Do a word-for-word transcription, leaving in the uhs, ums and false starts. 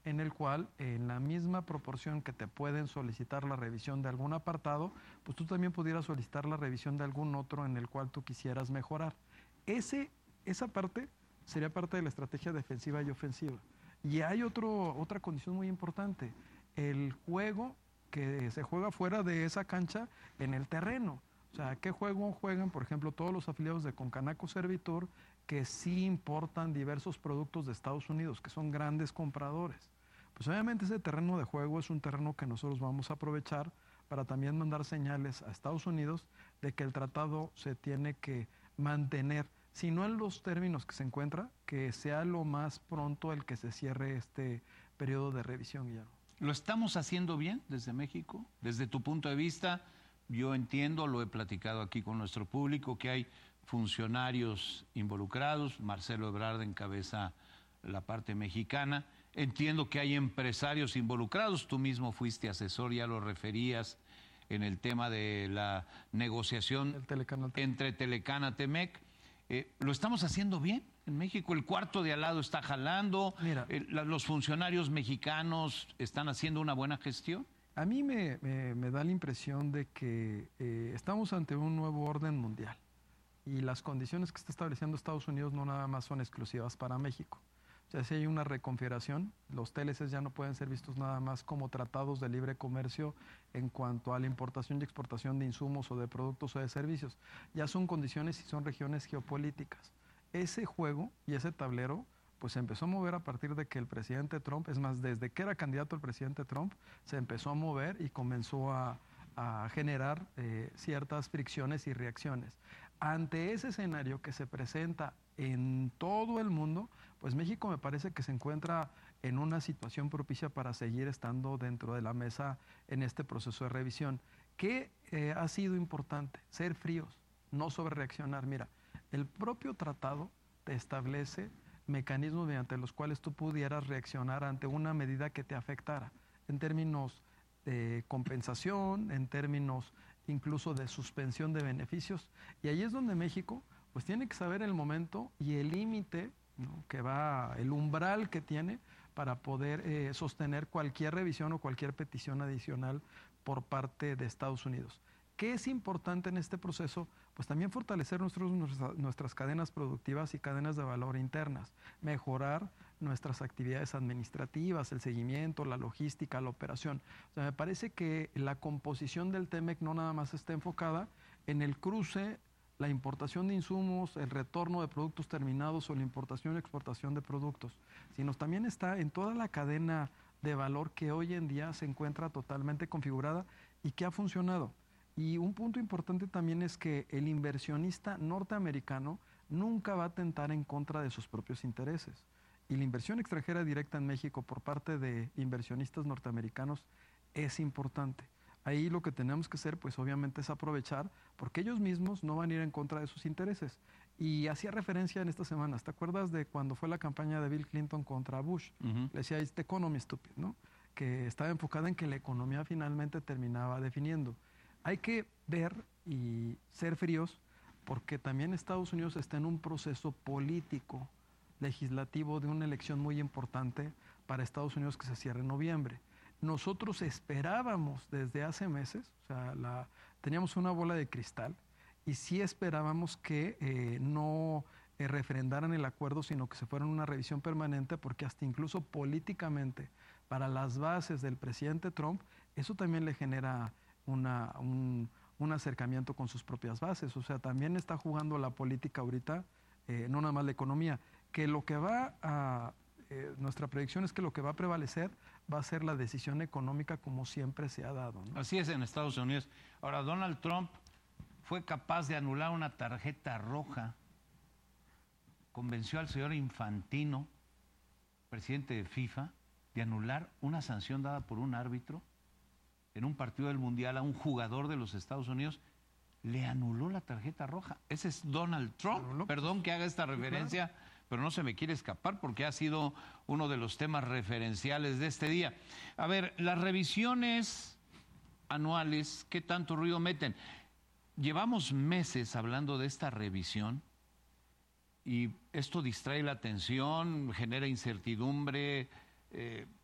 en el cual en la misma proporción que te pueden solicitar la revisión de algún apartado, pues tú también pudieras solicitar la revisión de algún otro en el cual tú quisieras mejorar. Ese, esa parte sería parte de la estrategia defensiva y ofensiva. Y hay otro, otra condición muy importante, el juego que se juega fuera de esa cancha en el terreno. O sea, ¿qué juego juegan, por ejemplo, todos los afiliados de Concanaco Servitur que sí importan diversos productos de Estados Unidos, que son grandes compradores? Pues obviamente ese terreno de juego es un terreno que nosotros vamos a aprovechar para también mandar señales a Estados Unidos de que el tratado se tiene que mantener, si no en los términos que se encuentra, que sea lo más pronto el que se cierre este periodo de revisión, Guillermo. ¿Lo estamos haciendo bien desde México? Desde tu punto de vista, yo entiendo, lo he platicado aquí con nuestro público, que hay funcionarios involucrados, Marcelo Ebrard encabeza la parte mexicana, entiendo que hay empresarios involucrados, tú mismo fuiste asesor, ya lo referías en el tema de la negociación Telecana, entre Telecana Temec. Eh, ¿Lo estamos haciendo bien en México? ¿El cuarto de al lado está jalando? Mira, eh, la, ¿Los funcionarios mexicanos están haciendo una buena gestión? A mí me, me, me da la impresión de que eh, estamos ante un nuevo orden mundial y las condiciones que está estableciendo Estados Unidos no nada más son exclusivas para México. O sea, si hay una reconfiguración, los T L Cs ya no pueden ser vistos nada más como tratados de libre comercio en cuanto a la importación y exportación de insumos o de productos o de servicios. Ya son condiciones y son regiones geopolíticas. Ese juego y ese tablero pues se empezó a mover a partir de que el presidente Trump, es más, desde que era candidato el presidente Trump, se empezó a mover y comenzó a, a generar eh, ciertas fricciones y reacciones. Ante ese escenario que se presenta en todo el mundo, pues México me parece que se encuentra en una situación propicia para seguir estando dentro de la mesa en este proceso de revisión. ¿Qué eh, ha sido importante? Ser fríos, no sobrereaccionar. Mira, el propio tratado te establece mecanismos mediante los cuales tú pudieras reaccionar ante una medida que te afectara, en términos de compensación, en términos incluso de suspensión de beneficios. Y ahí es donde México pues tiene que saber el momento y el límite, ¿no?, que va, el umbral que tiene para poder eh, sostener cualquier revisión o cualquier petición adicional por parte de Estados Unidos. ¿Qué es importante en este proceso? Pues también fortalecer nuestros, nuestras cadenas productivas y cadenas de valor internas, mejorar nuestras actividades administrativas, el seguimiento, la logística, la operación. O sea, me parece que la composición del Temec no nada más está enfocada en el cruce, la importación de insumos, el retorno de productos terminados o la importación y exportación de productos, sino también está en toda la cadena de valor que hoy en día se encuentra totalmente configurada y que ha funcionado. Y un punto importante también es que el inversionista norteamericano nunca va a atentar en contra de sus propios intereses. Y la inversión extranjera directa en México por parte de inversionistas norteamericanos es importante. Ahí lo que tenemos que hacer, pues obviamente, es aprovechar, porque ellos mismos no van a ir en contra de sus intereses. Y hacía referencia en estas semanas, ¿te acuerdas de cuando fue la campaña de Bill Clinton contra Bush? Uh-huh. Le decía, "It's the economy, stupid", ¿no? Que estaba enfocada en que la economía finalmente terminaba definiendo. Hay que ver y ser fríos, porque también Estados Unidos está en un proceso político, legislativo, de una elección muy importante para Estados Unidos que se cierra en noviembre. Nosotros esperábamos desde hace meses, o sea, la, teníamos una bola de cristal, y sí esperábamos que eh, no eh, refrendaran el acuerdo, sino que se fuera una revisión permanente, porque hasta incluso políticamente, para las bases del presidente Trump, eso también le genera una, un, un acercamiento con sus propias bases. O sea, también está jugando la política ahorita, eh, no nada más la economía, que lo que va a... Eh, nuestra predicción es que lo que va a prevalecer va a ser la decisión económica, como siempre se ha dado, ¿no? Así es en Estados Unidos. Ahora, Donald Trump fue capaz de anular una tarjeta roja, convenció al señor Infantino, presidente de FIFA, de anular una sanción dada por un árbitro en un partido del Mundial a un jugador de los Estados Unidos. Le anuló la tarjeta roja. Ese es Donald Trump. No, Perdón que haga esta referencia, claro, pero no se me quiere escapar porque ha sido uno de los temas referenciales de este día. A ver, las revisiones anuales, ¿qué tanto ruido meten? Llevamos meses hablando de esta revisión y esto distrae la atención, genera incertidumbre. Eh,